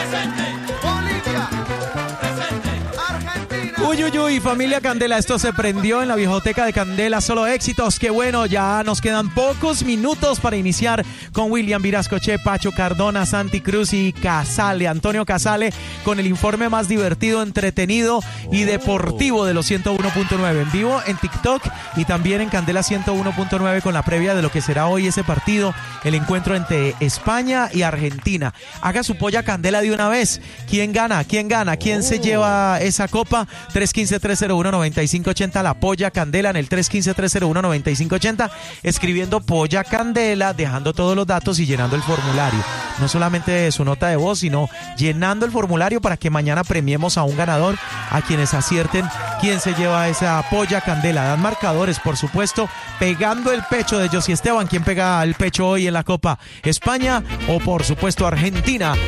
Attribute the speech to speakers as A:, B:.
A: Uy, uy, uy, familia Candela, esto se prendió en la viejoteca de Candela, solo éxitos, qué bueno, ya nos quedan pocos minutos para iniciar con William Virascoche, Pacho Cardona, Santi Cruz y Casale, Antonio Casale, con el informe más divertido, entretenido y deportivo de los 101.9, en vivo en TikTok y también en Candela 101.9 con la previa de lo que será hoy ese partido, el encuentro entre España y Argentina. Haga su polla Candela de una vez, ¿quién gana? ¿Quién gana? ¿Quién se lleva esa copa? 315-301-9580, la polla Candela en el 315-301-9580, escribiendo polla Candela, dejando todos los datos y llenando el formulario. No solamente su nota de voz, sino llenando el formulario para que mañana premiemos a un ganador, a quienes acierten quién se lleva esa polla Candela. Dan marcadores, por supuesto, pegando el pecho de Josy Esteban. ¿Quién pega el pecho hoy en la Copa? ¿España o, por supuesto, Argentina?